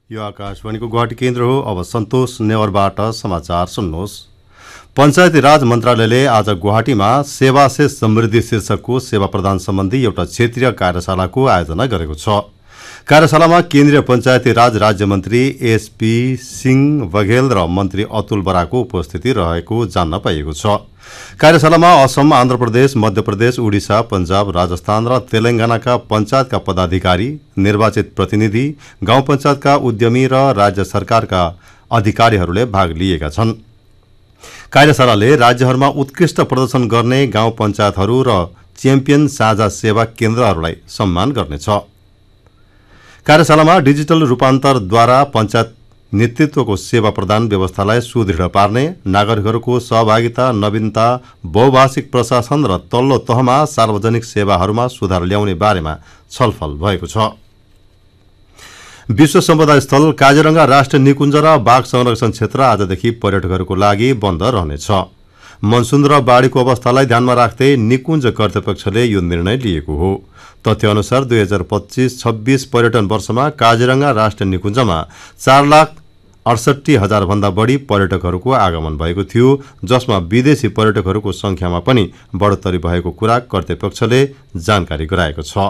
यो आकाशवाणीको गुवाहाटी केन्द्र हो। अब सन्तोष नेवरबाट समाचार सुन्नुहोस्। पञ्चायती राज मन्त्रालयले आज गुवाहाटीमा सेवा से समृद्धि शीर्षकको सेवा प्रदान सम्बन्धी एउटा क्षेत्रीय कार्यशालाको आयोजना गरेको छ। कार्यशालामा केन्द्रीय पञ्चायती राज राज्य मन्त्री एसपी सिंह बघेल र मन्त्री अतुल बराको उपस्थिति रहेको जान्न पाइएको छ। कार्यशालामा असम, आन्ध्र प्रदेश, मध्य प्रदेश, उडिसा, पञ्जाब, राजस्थान र तेलंगानाका पञ्चायतका पदाधिकारी, निर्वाचित प्रतिनिधि, गाउँ पञ्चायतका उद्यमी र राज्य सरकारका अधिकारीहरूले भाग लिएका छन्। कार्यशालाले राज्यहरूमा उत्कृष्ट प्रदर्शन गर्ने गाउँ पञ्चायतहरू र च्याम्पियन साझा सेवा केन्द्रहरूलाई सम्मान गर्नेछ। कार्यशालामा डिजिटल रूपान्तरद्वारा पञ्चायत नेतृत्वको सेवा प्रदान व्यवस्थालाई सुदृढ पार्ने, नागरिकहरूको सहभागिता, नवीनता, बहुभाषिक प्रशासन र तल्लो तहमा सार्वजनिक सेवाहरूमा सुधार ल्याउने बारेमा छलफल भएको छ। विश्व सम्पदा स्थल काजीरंगा राष्ट्रिय निकुञ्ज र बाघ संरक्षण क्षेत्र आजदेखि पर्यटकहरूको लागि बन्द रहनेछ। मनसुन र बाढीको अवस्थालाई ध्यानमा राख्दै निकुञ्ज कर्तृपक्षले यो निर्णय लिएको हो। तथ्य अनुसार 2025-26 पर्यटन वर्षमा काजीरंगा राष्ट्रिय निकुञ्जमा 4,68,000 भन्दा बढी पर्यटकहरूको आगमन भएको थियो, जसमा विदेशी पर्यटकहरूको संख्यामा पनि बढोत्तरी भएको कुरा कर्तृपक्षले जानकारी गराएको छ।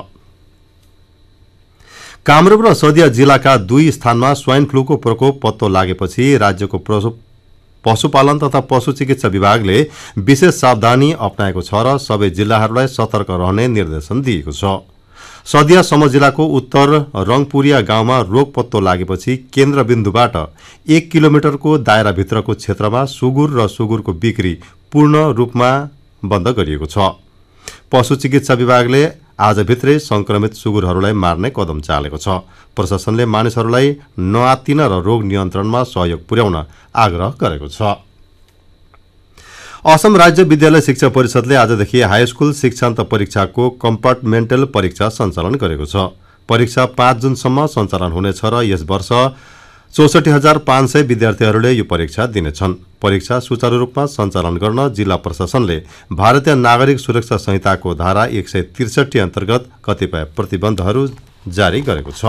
कामरूप र सदिया जिल्लाका 2 स्थानमा स्वाइन फ्लूको प्रकोप पत्तो लागेपछि राज्यको पशुपालन तथा पशु चिकित्सा विभागले विशेष सावधानी अपनाएको छ र सबै जिल्लाहरूलाई सतर्क रहने निर्देशन दिएको छ। सदिया सम जिल्लाको उत्तर रङपुरिया गाउँमा रोग पत्तो लागेपछि केन्द्रबिन्दुबाट 1 किलोमिटरको दायराभित्रको क्षेत्रमा सुगुर र सुगुरको बिक्री पूर्ण रूपमा बन्द गरिएको छ। पशु चिकित्सा विभागले आजभित्रै संक्रमित सुगुरहरूलाई मार्ने कदम चालेको छ। प्रशासनले मानिसहरूलाई नआत्तिन र रोग नियन्त्रणमा सहयोग पुर्याउन आग्रह गरेको छ। असम राज्य विद्यालय शिक्षा परिषदले आजदेखि हाईस्कुल शिक्षान्त परीक्षाको कम्पार्टमेन्टल परीक्षा सञ्चालन गरेको छ। परीक्षा 5 जुनसम्म सञ्चालन हुनेछ र यस वर्ष 64,500 विद्यार्थीहरूले यो परीक्षा दिनेछन्। परीक्षा सुचारू रूपमा सञ्चालन गर्न जिल्ला प्रशासनले भारतीय नागरिक सुरक्षा संहिताको धारा 163 अन्तर्गत कतिपय प्रतिबन्धहरू जारी गरेको छ।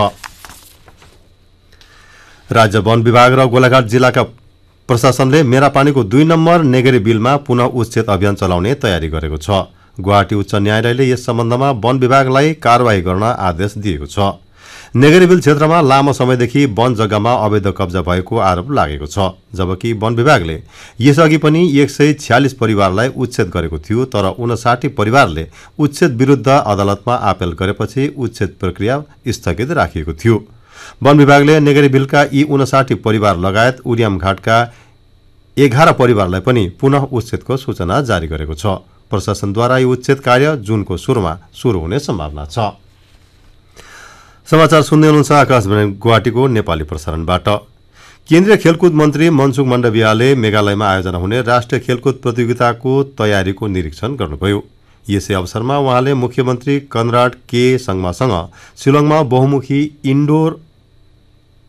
राज्य वन विभाग र गोलाघाट जिल्लाका प्रशासनले मेरापानीको 2 नम्बर नेगरी बिलमा पुनः उच्छेद अभियान चलाउने तयारी गरेको छ। गुवाहाटी उच्च न्यायालयले यस सम्बन्धमा वन विभागलाई कारवाही गर्न आदेश दिएको छ। नेगरीबिल क्षेत्रमा लामो समयदेखि वन जग्गामा अवैध कब्जा भएको आरोप लागेको छ, जबकि वन विभागले यसअघि पनि 146 परिवारलाई उच्छेद गरेको थियो, तर 59 परिवारले उच्छेद विरुद्ध अदालतमा आपेल गरेपछि उच्छेद प्रक्रिया स्थगित राखिएको थियो। वन विभागले नेगरीबिलका यी 59 परिवार लगायत उडियाम घाटका 11 परिवारलाई पनि पुनः उच्छेदको सूचना जारी गरेको छ। प्रशासनद्वारा यो उच्छेद कार्य जुनको सुरुमा सुरु हुने सम्भावना छ। समाचार सुन्दै हुनुहुन्छ आकाशवाणी गुवाहाटीको नेपाली प्रसारणबाट। केन्द्रीय खेलकुद मन्त्री मनसुख माण्डवियाले मेघालयमा आयोजना हुने राष्ट्रिय खेलकुद प्रतियोगिताको तयारीको निरीक्षण गर्नुभयो। यसै अवसरमा उहाँले मुख्यमन्त्री कनराड के संगमासँग शिलङमा बहुमुखी इन्डोर